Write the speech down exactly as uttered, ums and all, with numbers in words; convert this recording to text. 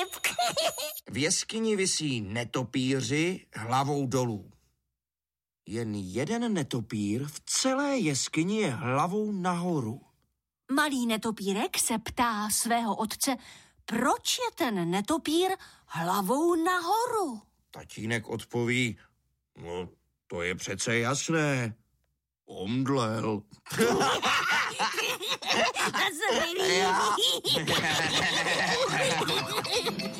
vtip. V jeskyni visí netopíři hlavou dolů. Jen jeden netopír v celé jeskyni je hlavou nahoru. Malý netopírek se ptá svého otce, proč je ten netopír hlavou nahoru? Tatínek odpoví, no to je přece jasné. Omdlel. To se mi líbí.